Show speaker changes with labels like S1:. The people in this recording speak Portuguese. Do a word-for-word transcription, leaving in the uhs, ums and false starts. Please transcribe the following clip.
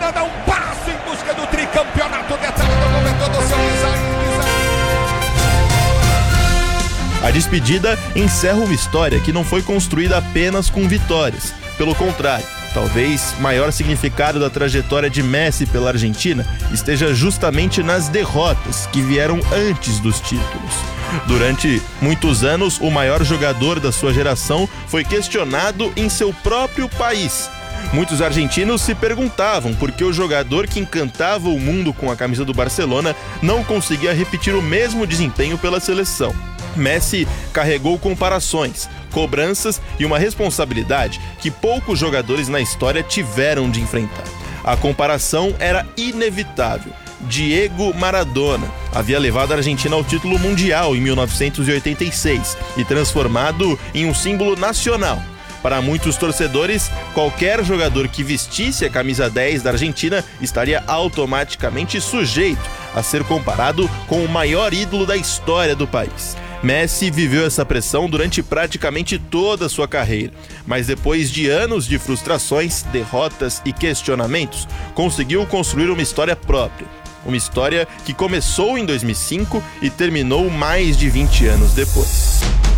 S1: Barcelona dá um passo em busca do tricampeonato. Detalhe do momento do seu design.
S2: A despedida encerra uma história que não foi construída apenas com vitórias. Pelo contrário, talvez maior significado da trajetória de Messi pela Argentina esteja justamente nas derrotas que vieram antes dos títulos. Durante muitos anos, o maior jogador da sua geração foi questionado em seu próprio país. Muitos argentinos se perguntavam por que o jogador que encantava o mundo com a camisa do Barcelona não conseguia repetir o mesmo desempenho pela seleção. Messi carregou comparações, cobranças e uma responsabilidade que poucos jogadores na história tiveram de enfrentar. A comparação era inevitável. Diego Maradona havia levado a Argentina ao título mundial em mil novecentos e oitenta e seis e transformado em um símbolo nacional. Para muitos torcedores, qualquer jogador que vestisse a camisa dez da Argentina estaria automaticamente sujeito a ser comparado com o maior ídolo da história do país. Messi viveu essa pressão durante praticamente toda a sua carreira, mas depois de anos de frustrações, derrotas e questionamentos, conseguiu construir uma história própria. Uma história que começou em dois mil e cinco e terminou mais de vinte anos depois.